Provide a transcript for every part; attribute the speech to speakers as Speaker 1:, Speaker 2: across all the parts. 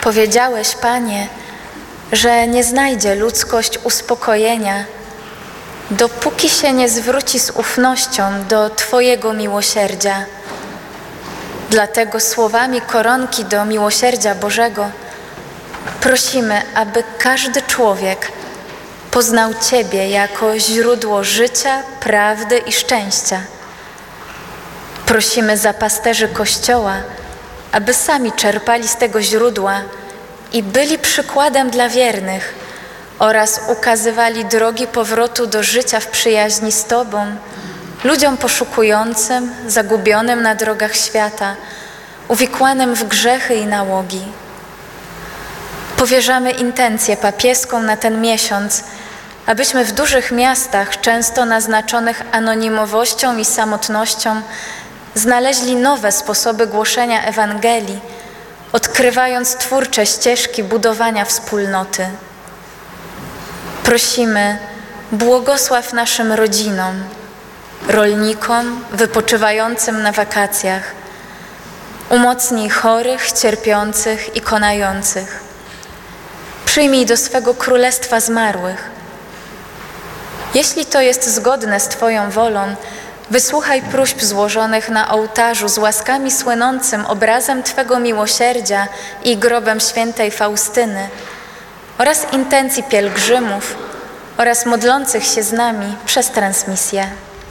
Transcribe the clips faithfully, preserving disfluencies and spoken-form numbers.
Speaker 1: Powiedziałeś, Panie, że nie znajdzie ludzkość uspokojenia, dopóki się nie zwróci z ufnością do Twojego miłosierdzia. Dlatego słowami koronki do miłosierdzia Bożego prosimy, aby każdy człowiek poznał Ciebie jako źródło życia, prawdy i szczęścia. Prosimy za pasterzy Kościoła, aby sami czerpali z tego źródła i byli przykładem dla wiernych oraz ukazywali drogi powrotu do życia w przyjaźni z Tobą, ludziom poszukującym, zagubionym na drogach świata, uwikłanym w grzechy i nałogi. Powierzamy intencję papieską na ten miesiąc, abyśmy w dużych miastach, często naznaczonych anonimowością i samotnością, znaleźli nowe sposoby głoszenia Ewangelii, odkrywając twórcze ścieżki budowania wspólnoty. Prosimy, błogosław naszym rodzinom, rolnikom wypoczywającym na wakacjach, umocnij chorych, cierpiących i konających. Przyjmij do swego królestwa zmarłych. Jeśli to jest zgodne z Twoją wolą, wysłuchaj próśb złożonych na ołtarzu z łaskami słynącym obrazem Twego miłosierdzia i grobem świętej Faustyny oraz intencji pielgrzymów oraz modlących się z nami przez transmisję.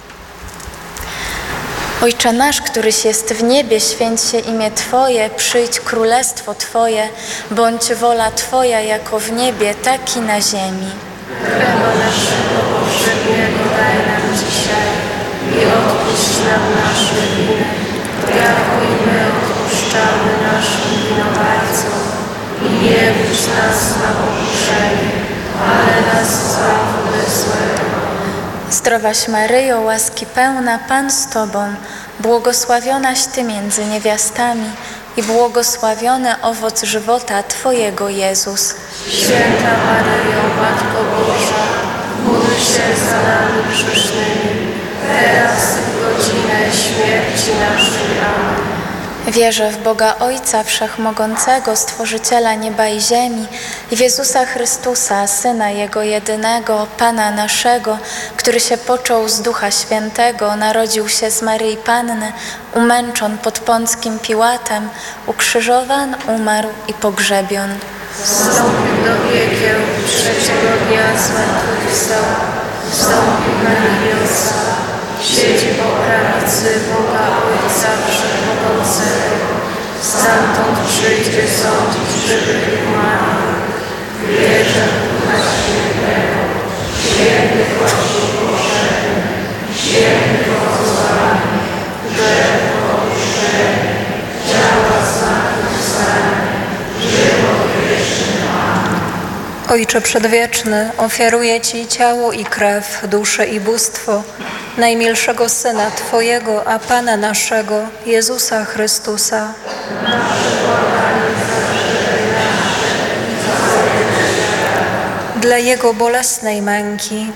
Speaker 1: Ojcze nasz, któryś jest w niebie, święć się imię Twoje, przyjdź królestwo Twoje, bądź wola Twoja jako w niebie, tak i na ziemi.
Speaker 2: Chleba naszego powszedniego daj nam dzisiaj i odpuść nam nasze winy, jako i my odpuszczamy naszym winowajcom. I nie wódź nas na pokuszenie, ale nas zbaw od złego.
Speaker 1: Zdrowaś Maryjo, łaski pełna, Pan z Tobą, błogosławionaś Ty między niewiastami i błogosławiony owoc żywota Twojego, Jezus.
Speaker 2: Święta Maryjo, Matko Boża, módl się za nami grzesznymi, teraz i w godzinę śmierci naszej. Amen.
Speaker 1: Wierzę w Boga Ojca Wszechmogącego, Stworzyciela nieba i ziemi, i w Jezusa Chrystusa, Syna Jego jedynego, Pana naszego, który się począł z Ducha Świętego, narodził się z Maryi Panny, umęczon pod Pąckim Piłatem, ukrzyżowan, umarł i pogrzebion.
Speaker 2: Wstąpił do piekieł, trzeciego dnia zmartwychwstał, wstąpił na niebiosa, siedzi po prawicy Boga Ojca Wszechmogącego, stamtąd przyjdzie sądzić żywych i umarłych. Wierzę w Ducha Świętego, święty Kościół powszechny, święty powołanie, grzech odpuszczenie, ciała zmartwychwstanie, żywot wieczny. Amen.
Speaker 3: Ojcze Przedwieczny, ofiaruję Ci ciało i krew, duszę i bóstwo najmilszego Syna Twojego, a Pana naszego, Jezusa Chrystusa. Dla Jego bolesnej męki,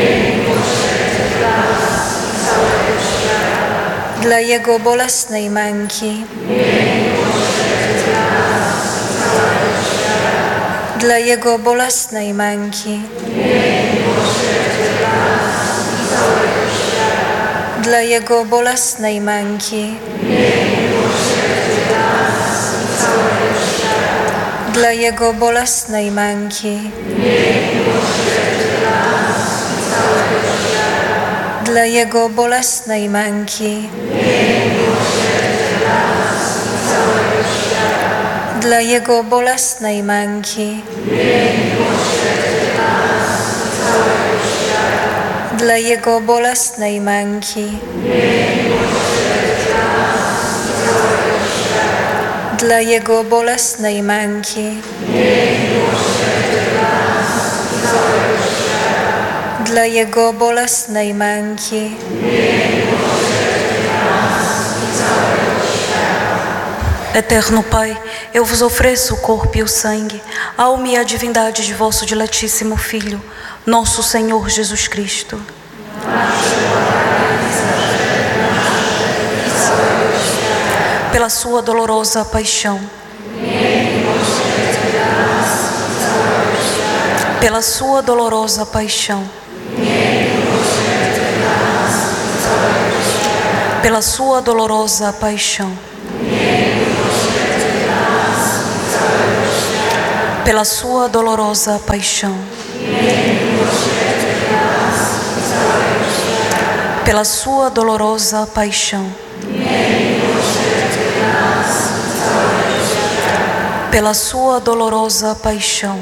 Speaker 3: dla Jego bolesnej męki, dla Jego bolesnej męki, dla Jego bolesnej męki, dla Jego bolesnej męki, dla Jego bolesnej męki, dla Jego bolesnej męki, dla Jego bolesnej męki, dla Jego bolesnej męki, dla Jego bolesnej męki,
Speaker 4: Eterno Pai, eu vos ofereço o corpo e o sangue, a alma e a divindade de vosso diletíssimo Filho, nosso Senhor Jesus Cristo. Pela sua dolorosa paixão, pela sua dolorosa paixão, pela sua dolorosa paixão, pela sua dolorosa paixão, pela sua dolorosa paixão, pela sua dolorosa paixão,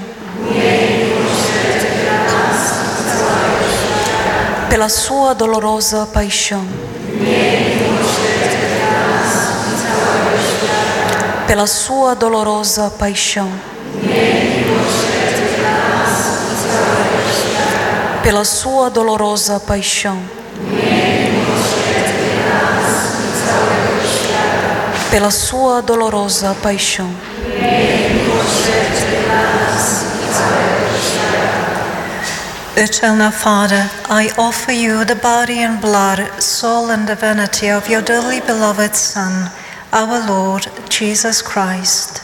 Speaker 4: pela sua dolorosa paixão, pela sua dolorosa paixão, pela sua dolorosa paixão, pela sua dolorosa paixão,
Speaker 5: Eternal Father, I offer you the body and blood, soul and divinity of your dearly beloved Son, our Lord Jesus Christ.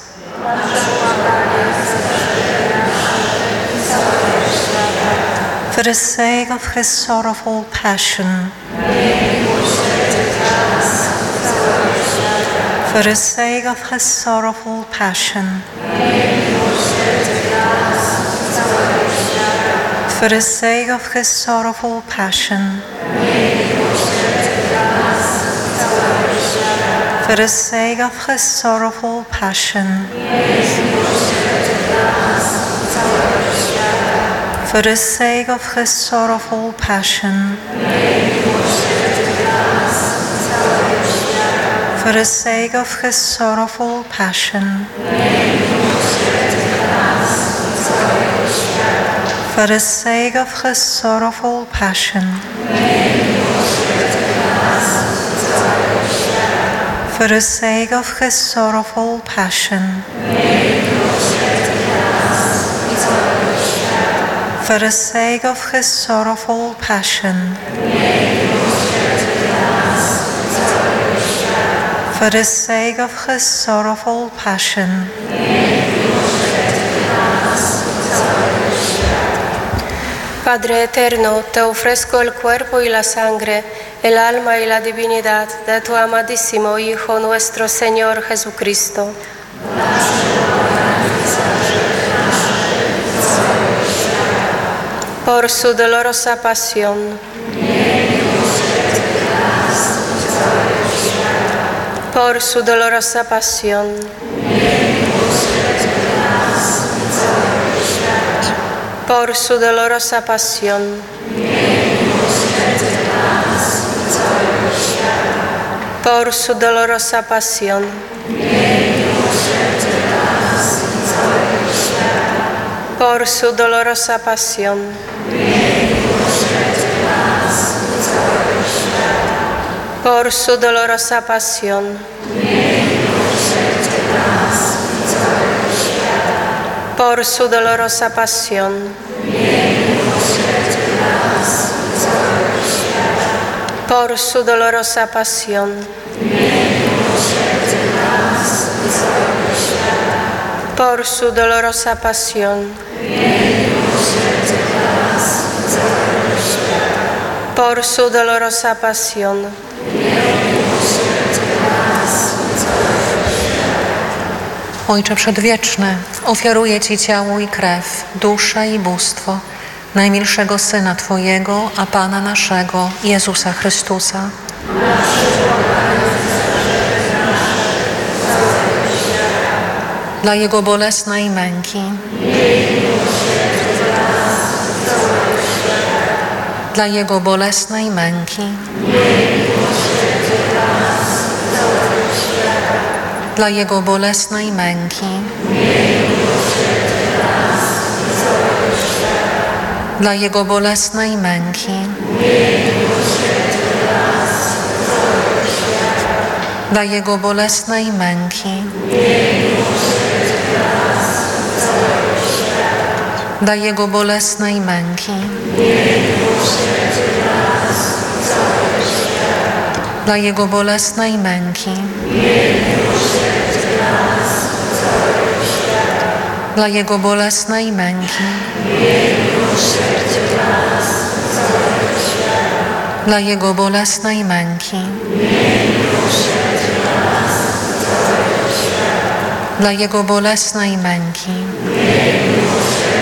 Speaker 5: For the sake of his sorrowful passion, for the sake of his sorrowful passion, for the sake of his sorrowful passion, for the sake of his sorrowful passion, for the sake of his sorrowful passion, for the sake of his sorrowful passion, for the sake of his sorrowful passion, for the sake of his sorrowful passion, for the sake of his sorrowful passion, for the sake of his sorrowful passion,
Speaker 2: Padre eterno, te ofrezco el cuerpo y la sangre, el alma y la divinidad de tu amadísimo Hijo nuestro Señor Jesucristo. Por su dolorosa pasión, por su dolorosa pasión, por su dolorosa pasión, por su dolorosa pasión, por su dolorosa pasión, por su dolorosa pasión, por su dolorosa pasión, por su dolorosa pasión, por su dolorosa pasión, por su dolorosa pasión,
Speaker 5: Ojcze Przedwieczny, ofiaruję Ci ciało i krew, duszę i bóstwo najmilszego Syna Twojego, a Pana naszego, Jezusa Chrystusa. Dla Jego bolesnej męki, dla Jego bolesnej męki, dla Jego bolesnej męki, dla Jego bolesnej męki, dla Jego bolesnej męki, dla Jego bolesnej męki, dla Jego bolesnej męki, dla Jego bolesnej męki, dla Jego bolesnej męki, dla Jego bolesnej męki,